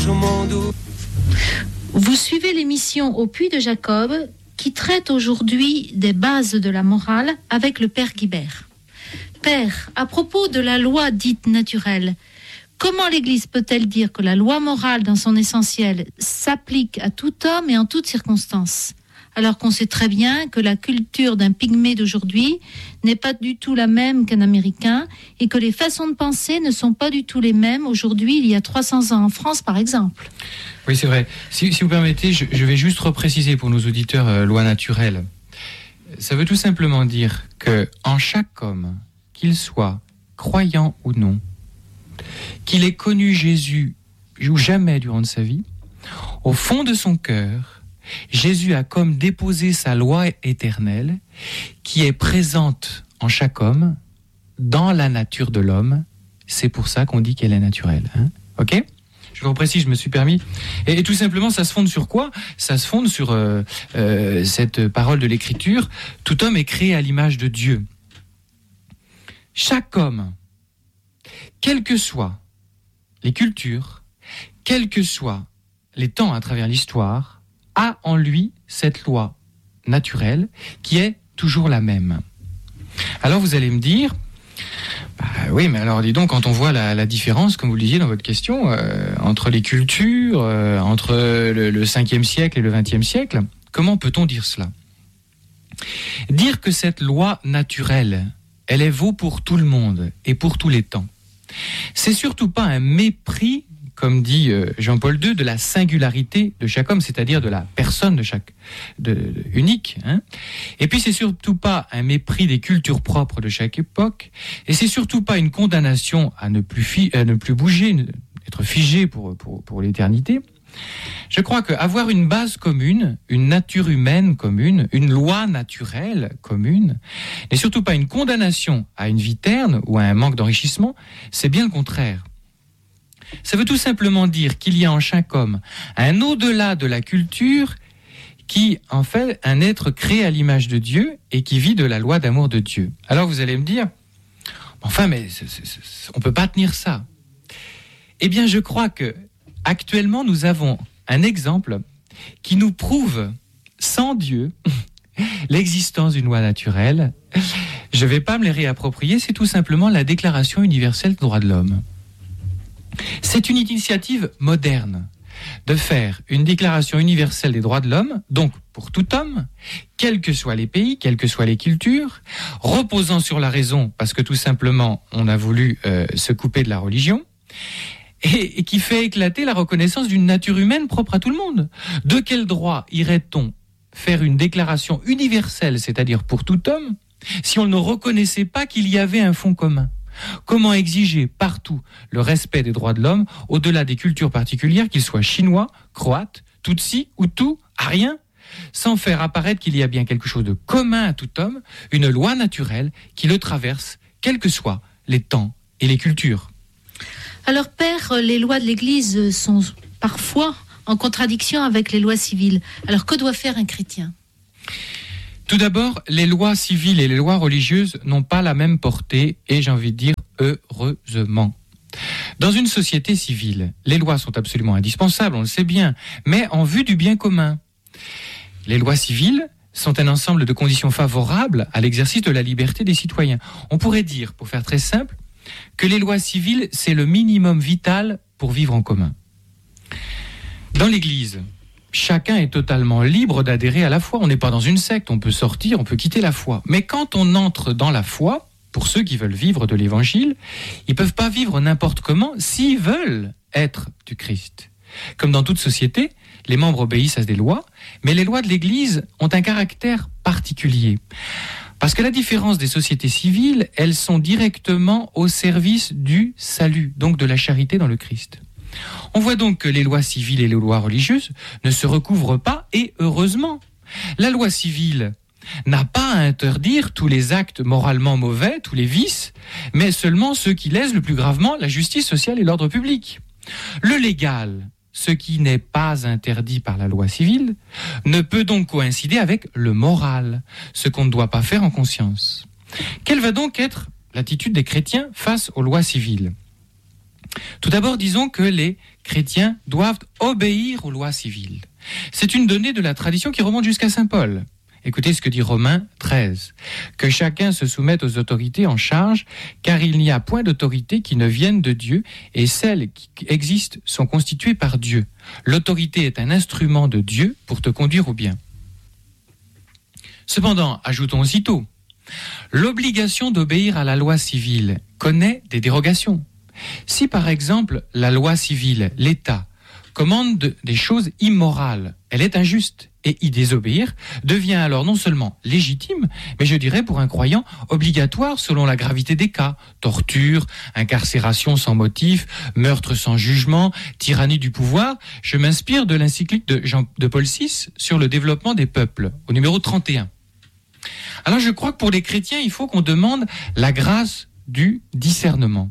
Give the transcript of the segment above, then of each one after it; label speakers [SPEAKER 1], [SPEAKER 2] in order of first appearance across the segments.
[SPEAKER 1] sur mon dos.
[SPEAKER 2] Vous suivez l'émission Au Puits de Jacob qui traite aujourd'hui des bases de la morale avec le Père Guibert. Père, à propos de la loi dite naturelle, comment l'Église peut-elle dire que la loi morale dans son essentiel s'applique à tout homme et en toutes circonstances, alors qu'on sait très bien que la culture d'un pygmée d'aujourd'hui n'est pas du tout la même qu'un Américain et que les façons de penser ne sont pas du tout les mêmes aujourd'hui, il y a 300 ans en France par exemple.
[SPEAKER 3] Oui, c'est vrai. Si vous permettez, je vais juste repréciser pour nos auditeurs loi naturelle. Ça veut tout simplement dire que en chaque homme, qu'il soit croyant ou non, qu'il ait connu Jésus ou jamais durant sa vie, au fond de son cœur, Jésus a comme déposé sa loi éternelle qui est présente en chaque homme, dans la nature de l'homme. C'est pour ça qu'on dit qu'elle est naturelle. Hein? Ok ? Je vous reprécise, je me suis permis. Et tout simplement, ça se fonde sur quoi ? Ça se fonde sur cette parole de l'Écriture. Tout homme est créé à l'image de Dieu. Chaque homme, quelles que soient les cultures, quels que soient les temps à travers l'histoire, a en lui cette loi naturelle qui est toujours la même. Alors vous allez me dire, oui, mais alors dis donc, quand on voit la différence, comme vous le disiez dans votre question, entre les cultures, entre le 5e siècle et le 20e siècle, comment peut-on dire cela ? Dire que cette loi naturelle, elle est vaut pour tout le monde et pour tous les temps. C'est surtout pas un mépris, comme dit Jean-Paul II, de la singularité de chaque homme, c'est-à-dire de la personne de chaque unique. Hein. Et puis c'est surtout pas un mépris des cultures propres de chaque époque, et c'est surtout pas une condamnation à ne plus bouger, être figé pour l'éternité. Je crois qu'avoir une base commune, une nature humaine commune, une loi naturelle commune, n'est surtout pas une condamnation à une vie terne ou à un manque d'enrichissement, c'est bien le contraire. Ça veut tout simplement dire qu'il y a en chaque homme un au-delà de la culture qui en fait un être créé à l'image de Dieu et qui vit de la loi d'amour de Dieu. Alors vous allez me dire, enfin mais on ne peut pas tenir ça. Eh bien je crois que actuellement, nous avons un exemple qui nous prouve, sans Dieu, l'existence d'une loi naturelle. Je ne vais pas me les réapproprier, c'est tout simplement la Déclaration universelle des droits de l'homme. C'est une initiative moderne de faire une Déclaration universelle des droits de l'homme, donc pour tout homme, quels que soient les pays, quelles que soient les cultures, reposant sur la raison, parce que tout simplement, on a voulu se couper de la religion, et qui fait éclater la reconnaissance d'une nature humaine propre à tout le monde. De quel droit irait-on faire une déclaration universelle, c'est-à-dire pour tout homme, si on ne reconnaissait pas qu'il y avait un fond commun ? Comment exiger partout le respect des droits de l'homme, au-delà des cultures particulières, qu'ils soient chinois, croates, tutsis, hutus, ariens, sans faire apparaître qu'il y a bien quelque chose de commun à tout homme, une loi naturelle qui le traverse, quels que soient les temps et les cultures.
[SPEAKER 2] Alors Père, les lois de l'Église sont parfois en contradiction avec les lois civiles. Alors que doit faire un chrétien ?
[SPEAKER 3] Tout d'abord, les lois civiles et les lois religieuses n'ont pas la même portée et j'ai envie de dire heureusement. Dans une société civile, les lois sont absolument indispensables, on le sait bien, mais en vue du bien commun. Les lois civiles sont un ensemble de conditions favorables à l'exercice de la liberté des citoyens. On pourrait dire, pour faire très simple, que les lois civiles, c'est le minimum vital pour vivre en commun. Dans l'Église, chacun est totalement libre d'adhérer à la foi. On n'est pas dans une secte, on peut sortir, on peut quitter la foi. Mais quand on entre dans la foi, pour ceux qui veulent vivre de l'Évangile, ils ne peuvent pas vivre n'importe comment s'ils veulent être du Christ. Comme dans toute société, les membres obéissent à des lois, mais les lois de l'Église ont un caractère particulier. Parce que la différence des sociétés civiles, elles sont directement au service du salut, donc de la charité dans le Christ. On voit donc que les lois civiles et les lois religieuses ne se recouvrent pas, et heureusement. La loi civile n'a pas à interdire tous les actes moralement mauvais, tous les vices, mais seulement ceux qui lèsent le plus gravement la justice sociale et l'ordre public. Le légal, ce qui n'est pas interdit par la loi civile, ne peut donc coïncider avec le moral, ce qu'on ne doit pas faire en conscience. Quelle va donc être l'attitude des chrétiens face aux lois civiles ? Tout d'abord, disons que les chrétiens doivent obéir aux lois civiles. C'est une donnée de la tradition qui remonte jusqu'à saint Paul. Écoutez ce que dit Romains 13. Que chacun se soumette aux autorités en charge, car il n'y a point d'autorité qui ne vienne de Dieu, et celles qui existent sont constituées par Dieu. L'autorité est un instrument de Dieu pour te conduire au bien. Cependant, ajoutons aussitôt, l'obligation d'obéir à la loi civile connaît des dérogations. Si par exemple la loi civile, l'État, commande des choses immorales, elle est injuste, et y désobéir devient alors non seulement légitime, mais je dirais pour un croyant obligatoire selon la gravité des cas. Torture, incarcération sans motif, meurtre sans jugement, tyrannie du pouvoir. Je m'inspire de l'encyclique de Paul VI sur le développement des peuples, au numéro 31. Alors je crois que pour les chrétiens, il faut qu'on demande la grâce du discernement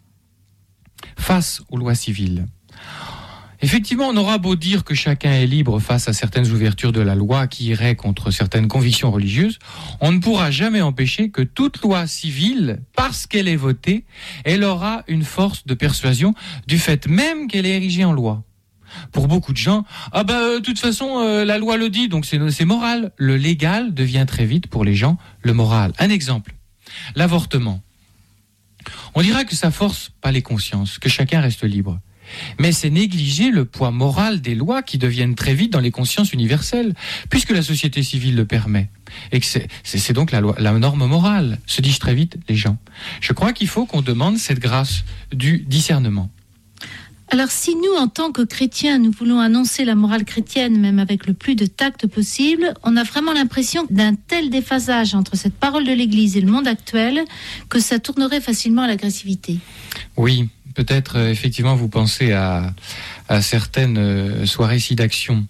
[SPEAKER 3] face aux lois civiles. Effectivement, on aura beau dire que chacun est libre face à certaines ouvertures de la loi qui iraient contre certaines convictions religieuses, on ne pourra jamais empêcher que toute loi civile, parce qu'elle est votée, elle aura une force de persuasion du fait même qu'elle est érigée en loi. Pour beaucoup de gens, de toute façon, la loi le dit, donc c'est moral. Le légal devient très vite pour les gens le moral. Un exemple, l'avortement. On dira que ça force pas les consciences, que chacun reste libre. Mais c'est négliger le poids moral des lois qui deviennent très vite dans les consciences universelles, puisque la société civile le permet. Et que c'est donc la norme morale, se disent très vite les gens. Je crois qu'il faut qu'on demande cette grâce du discernement.
[SPEAKER 2] Alors si nous, en tant que chrétiens, nous voulons annoncer la morale chrétienne, même avec le plus de tact possible, on a vraiment l'impression d'un tel déphasage entre cette parole de l'Église et le monde actuel que ça tournerait facilement à l'agressivité.
[SPEAKER 3] Oui, peut-être effectivement vous pensez à certaines soirées SIDAction.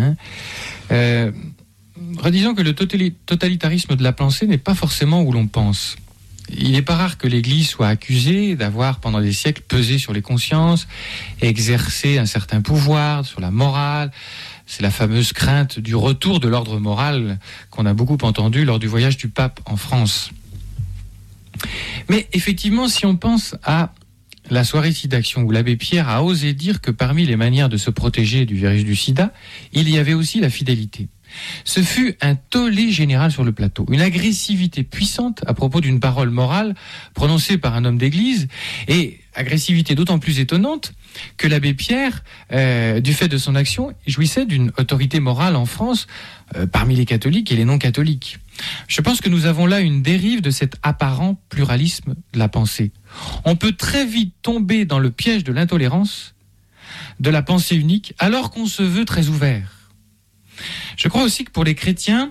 [SPEAKER 3] Redisons que le totalitarisme de la pensée n'est pas forcément où l'on pense. Il n'est pas rare que l'Église soit accusée d'avoir, pendant des siècles, pesé sur les consciences, exercé un certain pouvoir sur la morale. C'est la fameuse crainte du retour de l'ordre moral qu'on a beaucoup entendu lors du voyage du pape en France. Mais effectivement, si on pense à la soirée SIDAction où l'abbé Pierre a osé dire que parmi les manières de se protéger du virus du sida, il y avait aussi la fidélité. Ce fut un tollé général sur le plateau, une agressivité puissante à propos d'une parole morale prononcée par un homme d'église, et agressivité d'autant plus étonnante que l'abbé Pierre, du fait de son action, jouissait d'une autorité morale en France parmi les catholiques et les non-catholiques. Je pense que nous avons là une dérive de cet apparent pluralisme de la pensée. On peut très vite tomber dans le piège de l'intolérance, de la pensée unique, alors qu'on se veut très ouvert. Je crois aussi que pour les chrétiens,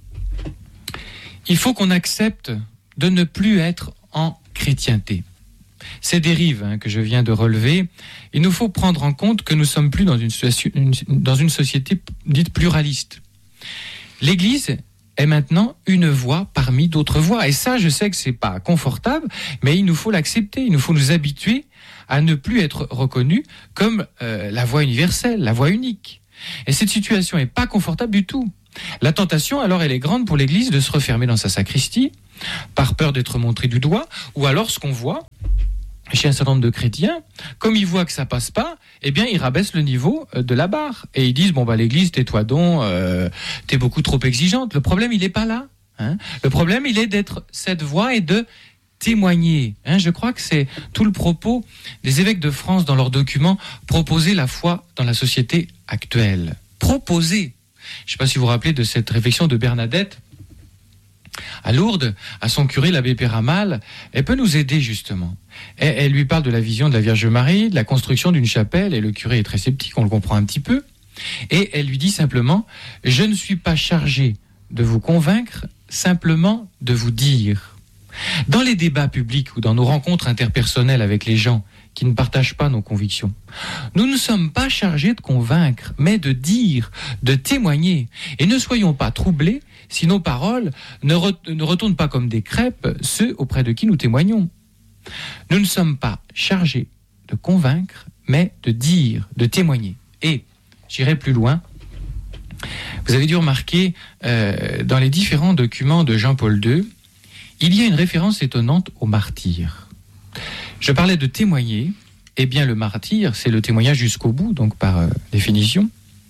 [SPEAKER 3] il faut qu'on accepte de ne plus être en chrétienté. Ces dérives que je viens de relever, il nous faut prendre en compte que nous ne sommes plus dans une société dite pluraliste. L'Église est maintenant une voix parmi d'autres voix. Et ça, je sais que c'est pas confortable, mais il nous faut l'accepter. Il nous faut nous habituer à ne plus être reconnus comme la voix universelle, la voix unique. Et cette situation n'est pas confortable du tout. La tentation, alors, elle est grande pour l'Église de se refermer dans sa sacristie, par peur d'être montré du doigt, ou alors ce qu'on voit chez un certain nombre de chrétiens, comme ils voient que ça passe pas, eh bien, ils rabaissent le niveau de la barre. Et ils disent, l'Église, tais-toi donc, t'es beaucoup trop exigeante. Le problème, il n'est pas là. Le problème, il est d'être cette voix et de témoigner. Je crois que c'est tout le propos des évêques de France dans leurs documents, proposer la foi dans la société actuelle. Proposer. Je ne sais pas si vous vous rappelez de cette réflexion de Bernadette à Lourdes, à son curé, l'abbé Péramal. Elle peut nous aider justement. Elle lui parle de la vision de la Vierge Marie, de la construction d'une chapelle, et le curé est très sceptique, on le comprend un petit peu. Et elle lui dit simplement, je ne suis pas chargé de vous convaincre, simplement de vous dire. Dans les débats publics ou dans nos rencontres interpersonnelles avec les gens qui ne partagent pas nos convictions, nous ne sommes pas chargés de convaincre, mais de dire, de témoigner. Et ne soyons pas troublés si nos paroles ne retournent pas comme des crêpes ceux auprès de qui nous témoignons. Nous ne sommes pas chargés de convaincre, mais de dire, de témoigner. Et j'irai plus loin. Vous avez dû remarquer dans les différents documents de Jean-Paul II, il y a une référence étonnante aux martyrs. Je parlais de témoigner, Eh bien, le martyr, c'est le témoignage jusqu'au bout, donc par définition.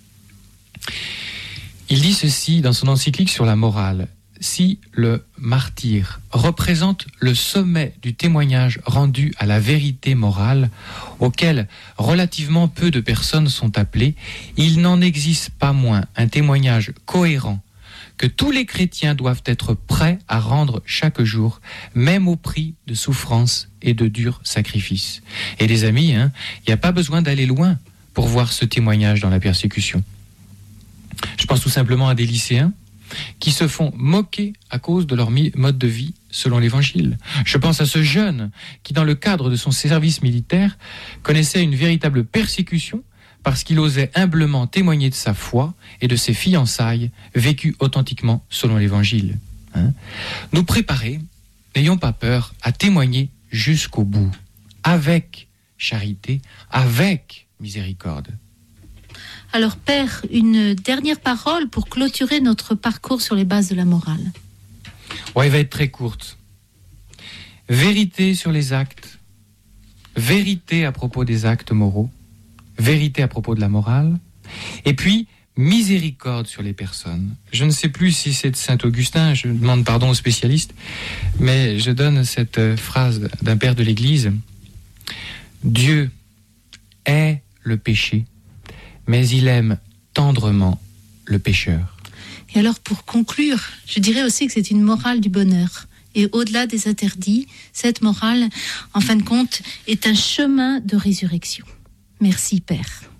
[SPEAKER 3] Il dit ceci dans son encyclique sur la morale. Si le martyr représente le sommet du témoignage rendu à la vérité morale, auquel relativement peu de personnes sont appelées, il n'en existe pas moins un témoignage cohérent que tous les chrétiens doivent être prêts à rendre chaque jour, même au prix de souffrances et de durs sacrifices. Et les amis, il n'y a pas besoin d'aller loin pour voir ce témoignage dans la persécution. Je pense tout simplement à des lycéens qui se font moquer à cause de leur mode de vie selon l'Évangile. Je pense à ce jeune qui, dans le cadre de son service militaire, connaissait une véritable persécution parce qu'il osait humblement témoigner de sa foi et de ses fiançailles vécues authentiquement selon l'Évangile. Nous préparer, n'ayons pas peur, à témoigner jusqu'au bout, avec charité, avec miséricorde.
[SPEAKER 2] Alors Père, une dernière parole pour clôturer notre parcours sur les bases de la morale.
[SPEAKER 3] Ouais, elle va être très courte. Vérité sur les actes, vérité à propos des actes moraux, vérité à propos de la morale, et puis miséricorde sur les personnes. Je ne sais plus si c'est de Saint-Augustin, je demande pardon aux spécialistes, mais je donne cette phrase d'un père de l'Église. Dieu hait le péché, mais il aime tendrement le pécheur.
[SPEAKER 2] Et alors pour conclure, je dirais aussi que c'est une morale du bonheur. Et au-delà des interdits, cette morale, en fin de compte, est un chemin de résurrection. Merci Père.